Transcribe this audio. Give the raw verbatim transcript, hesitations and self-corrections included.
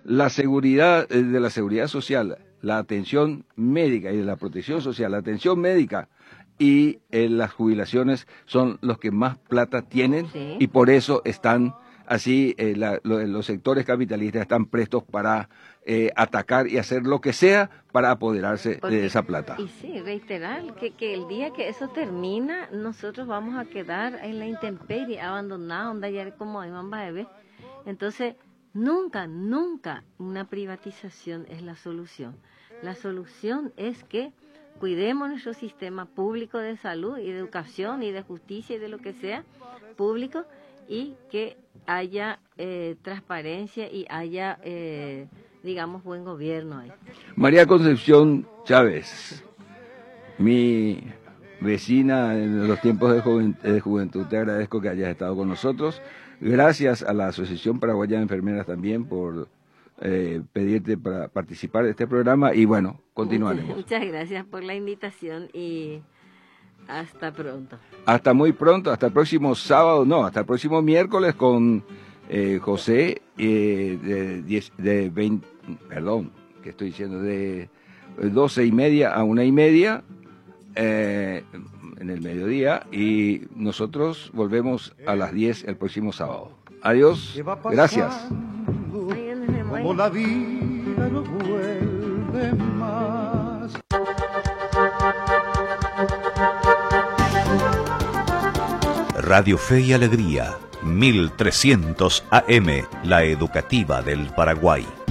la seguridad eh, de la seguridad social, la atención médica y de la protección social, la atención médica y eh, las jubilaciones son los que más plata tienen, sí, y por eso están así, eh, la, lo, los sectores capitalistas están prestos para eh, atacar y hacer lo que sea para apoderarse Porque, de esa plata. Y sí, reiterar que, que el día que eso termina, nosotros vamos a quedar en la intemperie, abandonados, donde ya como hay bebé. Entonces, nunca, nunca una privatización es la solución. La solución es que cuidemos nuestro sistema público de salud y de educación y de justicia y de lo que sea público, y que haya eh, transparencia y haya, eh, digamos, buen gobierno ahí. María Concepción Chávez, mi vecina en los tiempos de, joven, de juventud, te agradezco que hayas estado con nosotros. Gracias a la Asociación Paraguaya de Enfermeras también por eh, pedirte para participar de este programa y bueno, continuaremos. Muchas, muchas gracias por la invitación y hasta pronto. Hasta muy pronto, hasta el próximo sábado, no, hasta el próximo miércoles con eh, José eh, de, diez, de veinte, perdón, que estoy diciendo, de doce y media a una y media eh, en el mediodía, y nosotros volvemos a las diez el próximo sábado. Adiós, gracias. Como la vida no vuelve más. Radio Fe y Alegría, mil trescientos A M, la educativa del Paraguay.